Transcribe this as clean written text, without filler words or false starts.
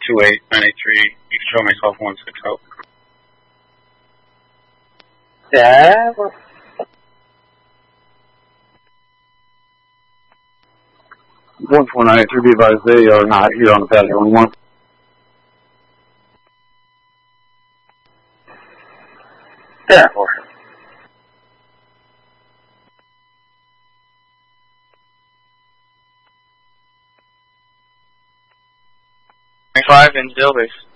28983. You can show myself 160. Yeah. 14983, be advised they are not here on the pad anymore. Yeah. 25 in jail base.